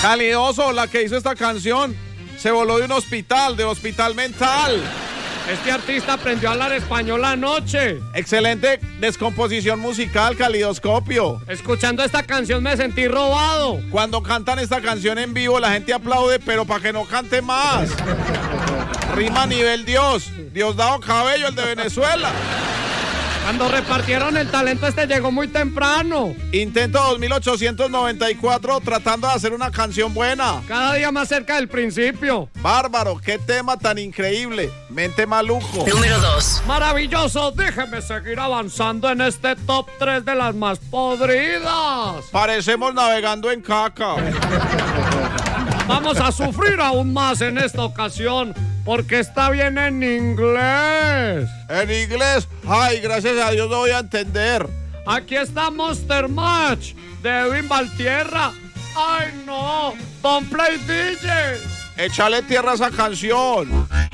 Calidoso, la que hizo esta canción, se voló de un hospital, del hospital mental. Este artista aprendió a hablar español anoche. Excelente descomposición musical, Calidoscopio. Escuchando esta canción me sentí robado. Cuando cantan esta canción en vivo, la gente aplaude, pero para que no cante más. Rima a nivel Dios. Diosdado Cabello, el de Venezuela. Cuando repartieron el talento, este llegó muy temprano. Intento 2894 tratando de hacer una canción buena. Cada día más cerca del principio. Bárbaro, qué tema tan increíble. Mente maluco. Número 2. Maravilloso, déjeme seguir avanzando en este top 3 de las más podridas. Parecemos navegando en caca. Vamos a sufrir aún más en esta ocasión, porque está bien en inglés. En inglés, ay, gracias a Dios no voy a entender. Aquí está Monster Match de Edwin Valtierra. Ay no, don't play DJ. Échale tierra a esa canción.